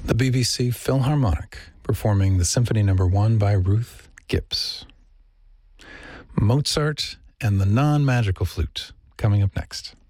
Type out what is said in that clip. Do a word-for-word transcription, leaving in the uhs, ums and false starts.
The B B C Philharmonic performing the Symphony Number One by Ruth Gibbs. Mozart and the Non-Magical Flute coming up next.